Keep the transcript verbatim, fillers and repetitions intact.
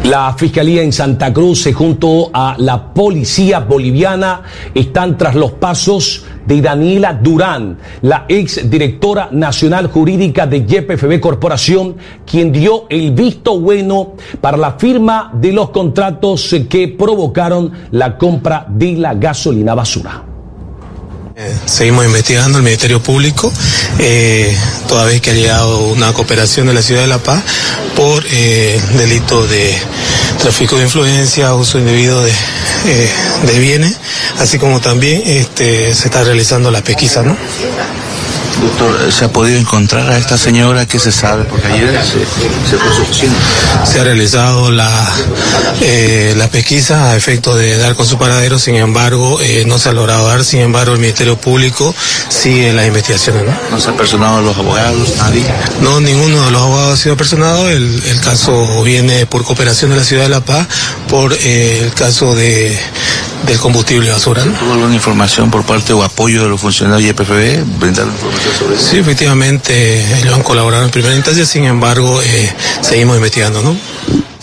La Fiscalía en Santa Cruz, junto a la Policía Boliviana, están tras los pasos de Daniela Durán, la ex directora nacional jurídica de Y P F B Corporación, quien dio el visto bueno para la firma de los contratos que provocaron la compra de la gasolina basura. Eh, seguimos investigando el Ministerio Público, eh, toda vez que ha llegado una cooperación de la ciudad de La Paz por eh, delito de tráfico de influencia, uso indebido de, eh, de bienes, así como también este, se está realizando la pesquisa, ¿no? Doctor, ¿se ha podido encontrar a esta señora? ¿Qué se sabe? Porque ayer se, se fue suficiente. Se ha realizado la, eh, la pesquisa a efecto de dar con su paradero, sin embargo, eh, no se ha logrado dar, sin embargo, el Ministerio Público sigue las investigaciones, ¿no? ¿No se ha personado los abogados? ¿Nadie? No, ninguno de los abogados ha sido personado. El, el caso viene por cooperación de la ciudad de La Paz, por eh, el caso de del combustible basura, ¿no? ¿Tuvo alguna información por parte o apoyo de los funcionarios de Y P F B? ¿Brindaron información sobre eso? Sí, efectivamente, ellos han colaborado en primera instancia, sin embargo, eh, seguimos investigando, ¿no?